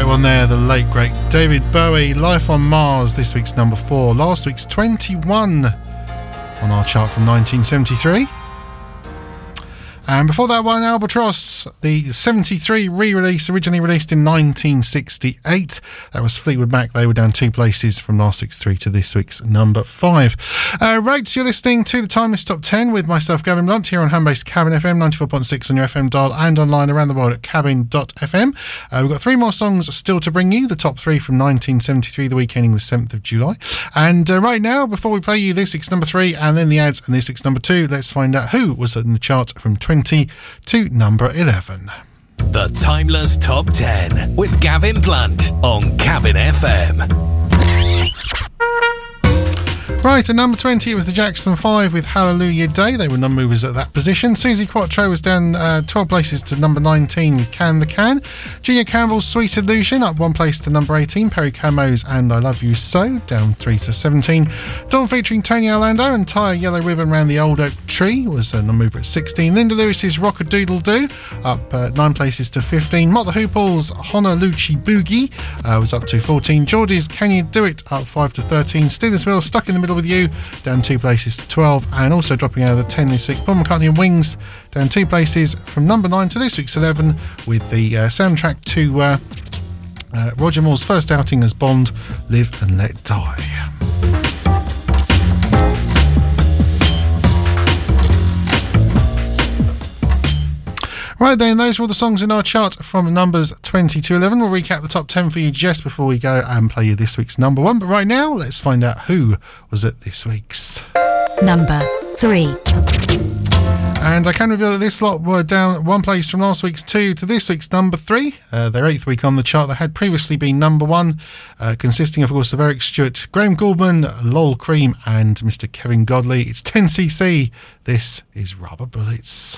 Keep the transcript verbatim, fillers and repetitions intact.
Great one there, the late great David Bowie, Life on Mars, this week's number four. Last week's twenty-one on our chart from nineteen seventy-three. And before that one, Albatross, the seventy-three re-release, originally released in nineteen sixty-eight. That was Fleetwood Mac. They were down two places from last week's three to this week's number five. Uh, right, you're listening to the Timeless Top ten with myself, Gavin Blunt, here on home-based Cabin F M, ninety-four point six on your F M dial and online around the world at cabin dot f m. Uh, we've got three more songs still to bring you, the top three from nineteen seventy-three, the week ending the seventh of July. And uh, right now, before we play you this week's number three and then the ads and this week's number two, let's find out who was in the chart from twenty to number eleven. The Timeless Top ten with Gavin Blunt on Cabin F M. Right, at number twenty, it was the Jackson five with Hallelujah Day. They were non-movers at that position. Susie Quattro was down uh, twelve places to number nineteen with Can the Can. Junior Campbell's Sweet Illusion up one place to number eighteen. Perry Camo's And I Love You So down three to seventeen. Dawn featuring Tony Orlando and Tie a Yellow Ribbon Round the Old Oak Tree was a non-mover at sixteen. Linda Lewis's Rock-a-Doodle-Doo up uh, nine places to fifteen. Mott the Hooples' Honolulu Boogie uh, was up to fourteen. Geordie's Can You Do It up five to thirteen. Steelers Wheel Stuck in the Middle with You down two places to twelve, and also dropping out of the ten this week, Paul McCartney and Wings down two places from number nine to this week's eleven with the uh, soundtrack to uh, uh, Roger Moore's first outing as Bond, Live and Let Die. Right then, those were all the songs in our chart from numbers twenty to eleven. We'll recap the top ten for you just before we go and play you this week's number one. But right now, let's find out who was at this week's number three. And I can reveal that this lot were down one place from last week's two to this week's number three. Uh, their eighth week on the chart. They had previously been number one, uh, consisting of, of course, of Eric Stewart, Graham Gouldman, Lol Cream and Mister Kevin Godley. It's ten C C. This is Rubber Bullets.